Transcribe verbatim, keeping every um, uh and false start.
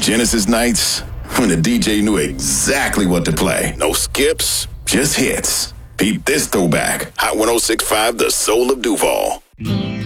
Genesis nights, when the D J knew exactly what to play. No skips, just hits. Peep this throwback. Hot one oh six point five, the soul of Duval.